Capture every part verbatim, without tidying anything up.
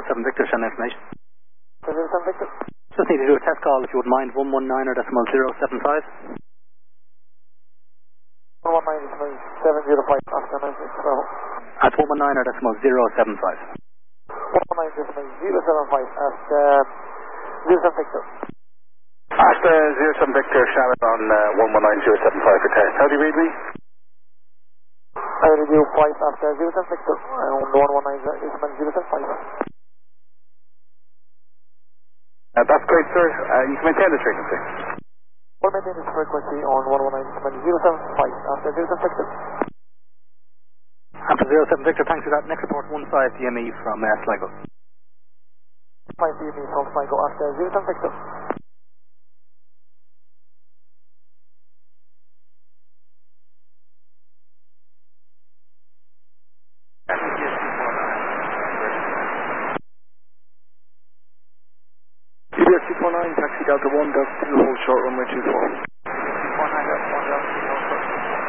seven Victor, send information. zero seven Victor. Just need to do a test call if you wouldn't mind, one one nine or decimal zero seven five. one one nine decimal seven zero five, after nine six, so. That's one one nine or decimal zero seven five. one one nine decimal zero seven five, at uh, zero seven Victor. After zero seven Victor, Shannon on uh, one one nine zero seven five for test. How do you read me? I read you five after zero seven Victor, and one one nine decimal zero seven five. Uh, that's great, sir. Uh, you can maintain this frequency. We'll maintain this frequency on one one nine decimal zero seven five after zero seven Victor. After zero seven Victor, thanks for that. Next report, one five D M E from uh, Sligo. five D M E from Sligo after zero seven Victor. U B S two four nine, taxi Delta one, Delta two, hold short runway two four. four nine Delta one, Delta two, hold short.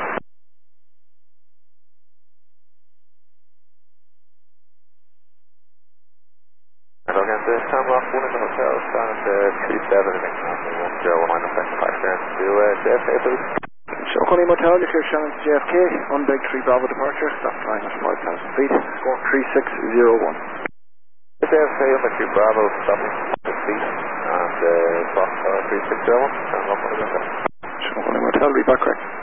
Hello again, this is Sam Rock, one in the hotel, stand uh, two seven and international one zero one nine, effective five turn to uh, J F K, please. Shokunny Motel, if you're Shannon to J F K, on big three Bravo departure, stop flying at five thousand feet, score three six zero one. J F K, on the two Bravo, stopping six feet, and uh, Fox uh, three six zero one, Sam Rock, one again. Shokunny Motel, be back correct.